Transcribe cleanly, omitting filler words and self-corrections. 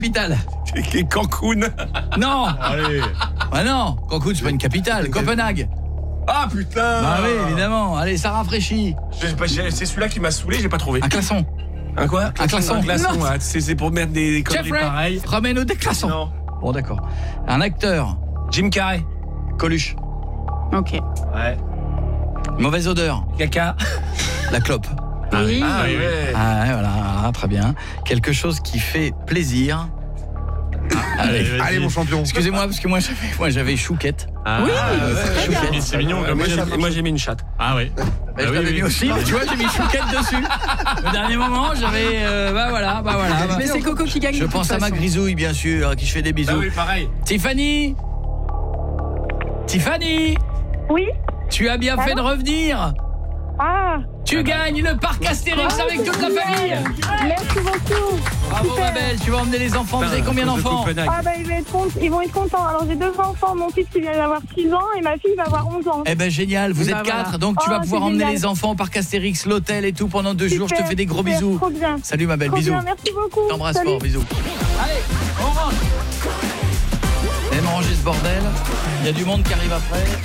capitale. Cancun. Non. Allez. Ah non, Cancun c'est pas une capitale, Copenhague. Ah putain. Bah oui, évidemment. Allez, ça rafraîchit. C'est celui-là qui m'a saoulé, j'ai pas trouvé. Un glaçon. Un quoi? Un glaçon. Un glaçon, Non. ouais. C'est pour mettre des conneries Jeffrey, pareilles. ramène-nous des glaçons. Non. Bon, d'accord. Un acteur. Jim Carrey. Coluche. Ok. Ouais. Mauvaise odeur. Caca. La clope. Oui. Ah ouais. Ah, voilà, très bien. Quelque chose qui fait plaisir. Allez. Allez, mon champion. Excusez-moi, parce que moi j'avais Chouquette. Oui, c'est très bien. C'est mignon comme Moi j'ai mis une chatte. Ah oui. Je l'avais mis aussi, mais tu vois, j'ai mis Chouquette dessus. Au dernier moment, j'avais... bah voilà. Mais c'est Coco qui gagne. Je de toute pense à ma façon. grisouille, bien sûr, à qui je fais des bisous. Ah oui, pareil. Tiffany, Oui. tu as bien fait de revenir. Ah, Tu gagnes le parc Astérix avec toute la famille. merci beaucoup. Bravo Super. ma belle, tu vas emmener les enfants. Vous avez combien d'enfants? Ah bah ils vont être contents. Alors j'ai 2 enfants, mon fils qui vient d'avoir 6 ans et ma fille va avoir 11 ans. Eh ben génial, vous Bah, êtes voilà. 4, donc tu Oh, vas pouvoir c'est emmener génial. les enfants au parc Astérix, l'hôtel et tout pendant 2 jours. Je te Super, fais des gros super, bisous. Trop bien. Salut ma belle, Trop bisous. bien, merci beaucoup. T'embrasse Salut. fort, bisous. Allez, on rentre. Vous allez m'arranger ce bordel. Il y a du monde qui arrive après.